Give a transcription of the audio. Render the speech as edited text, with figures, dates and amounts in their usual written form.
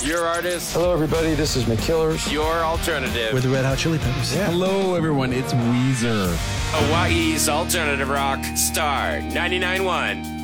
Your artist. Hello, everybody. This is McKillers. Your alternative. With the Red Hot Chili Peppers. Yeah. Hello, everyone. It's Weezer. Hawaii's alternative rock. Star 99.1.